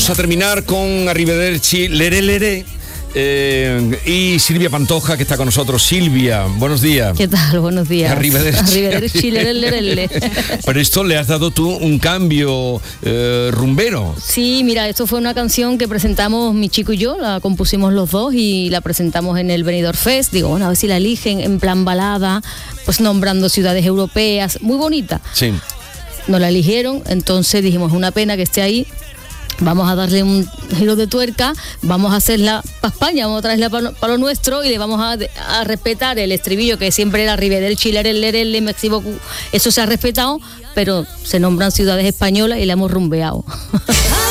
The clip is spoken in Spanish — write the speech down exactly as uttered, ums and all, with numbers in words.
vamos a terminar con Arrivederci, Leré Leré. Eh, y Silvia Pantoja, que está con nosotros. Silvia, buenos días. ¿Qué tal? Buenos días. Arrivederci. Arrivederci, leré, leré, leré. Pero esto le has dado tú un cambio eh, rumbero. Sí, mira, esto fue una canción que presentamos mi chico y yo, la compusimos los dos y la presentamos en el Benidorm Fest. Digo, bueno, a ver si la eligen en plan balada, pues nombrando ciudades europeas, muy bonita. Sí. Nos la eligieron, entonces dijimos, es una pena que esté ahí. Vamos a darle un giro de tuerca, vamos a hacerla para España, vamos a traerla para lo nuestro y le vamos a, a respetar el estribillo que siempre era Arrivederci, leré, leré, leré, merci beaucoup. Eso se ha respetado, pero se nombran ciudades españolas y la hemos rumbeado.